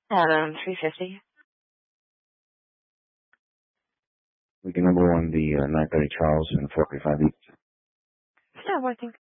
350. We can number one the 930 Charles and 435 East. Yeah, well, I think